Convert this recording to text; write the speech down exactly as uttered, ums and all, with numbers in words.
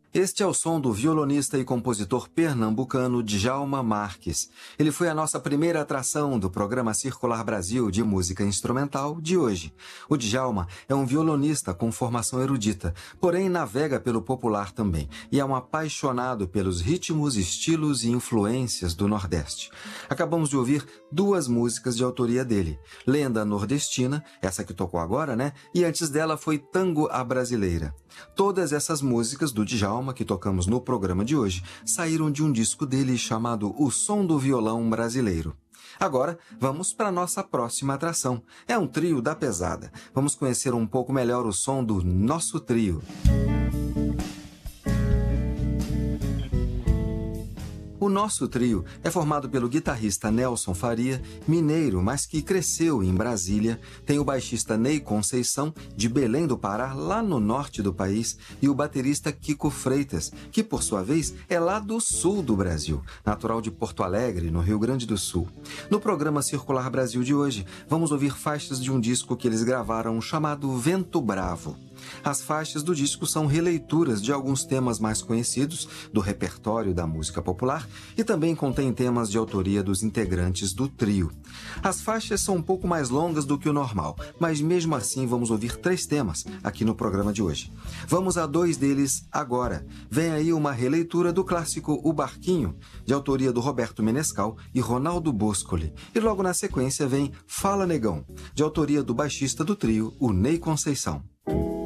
Este é o som do violonista e compositor pernambucano Djalma Marques. Ele foi a nossa primeira atração do programa Circular Brasil de música instrumental de hoje. O Djalma é um violonista com formação erudita, porém navega pelo popular também, e é um apaixonado pelos ritmos, estilos e influências do Nordeste. Acabamos de ouvir duas músicas de autoria dele, Lenda Nordestina, essa que tocou agora, né? E antes dela foi Tango à Brasileira. Todas essas músicas do Djalma que tocamos no programa de hoje saíram de um disco dele chamado O Som do Violão Brasileiro. Agora, vamos para a nossa próxima atração. É um trio da pesada. Vamos conhecer um pouco melhor o som do nosso trio. O nosso trio é formado pelo guitarrista Nelson Faria, mineiro, mas que cresceu em Brasília, tem o baixista Ney Conceição, de Belém do Pará, lá no norte do país, e o baterista Kiko Freitas, que, por sua vez, é lá do sul do Brasil, natural de Porto Alegre, no Rio Grande do Sul. No programa Circular Brasil de hoje, vamos ouvir faixas de um disco que eles gravaram chamado Vento Bravo. As faixas do disco são releituras de alguns temas mais conhecidos do repertório da música popular e também contém temas de autoria dos integrantes do trio. As faixas são um pouco mais longas do que o normal, mas mesmo assim vamos ouvir três temas aqui no programa de hoje. Vamos a dois deles agora. Vem aí uma releitura do clássico O Barquinho, de autoria do Roberto Menescal e Ronaldo Boscoli. E logo na sequência vem Fala Negão, de autoria do baixista do trio, o Ney Conceição.